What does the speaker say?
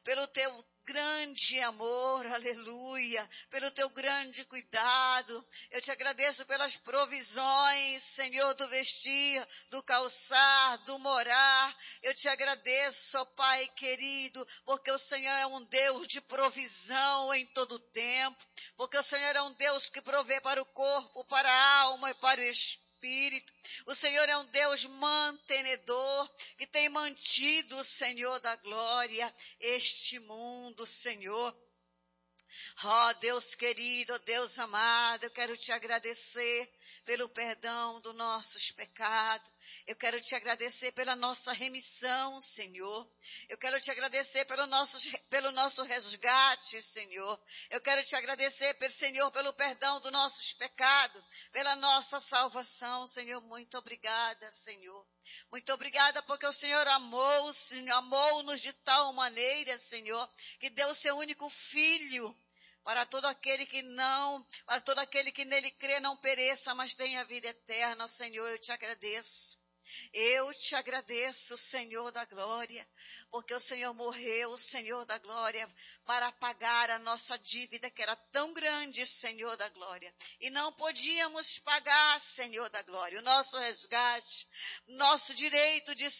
pelo teu grande amor, aleluia, pelo teu grande cuidado. Eu te agradeço pelas provisões, Senhor, do vestir, do calçar, do morar. Eu te agradeço, ó Pai querido, porque o Senhor é um Deus de provisão em todo tempo, porque o Senhor é um Deus que provê para o corpo, para a alma e para o espírito. O Senhor é um Deus mantenedor, que tem mantido, Senhor da glória, este mundo, Senhor. Ó Deus querido, Deus amado, eu quero te agradecer pelo perdão dos nossos pecados. Eu quero te agradecer pela nossa remissão, Senhor. Eu quero te agradecer pelo nosso resgate, Senhor. Eu quero te agradecer, Senhor, pelo perdão dos nossos pecados, pela nossa salvação, Senhor. Muito obrigada, Senhor. Muito obrigada porque o Senhor amou-nos de tal maneira, Senhor, que deu o seu único filho, para todo aquele que nele crê não pereça, mas tenha vida eterna. Senhor, eu te agradeço. Eu te agradeço, Senhor da glória, porque o Senhor morreu, Senhor da glória, para pagar a nossa dívida que era tão grande, Senhor da glória. E não podíamos pagar, Senhor da glória, o nosso resgate, nosso direito de